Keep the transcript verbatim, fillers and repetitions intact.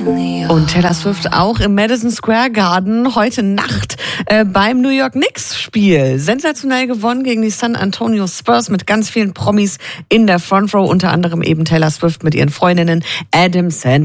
Und Taylor Swift auch im Madison Square Garden heute Nacht äh, beim New York Knicks Spiel. Sensationell gewonnen gegen die San Antonio Spurs mit ganz vielen Promis in der Front Row, unter anderem eben Taylor Swift mit ihren Freundinnen Adam Sandler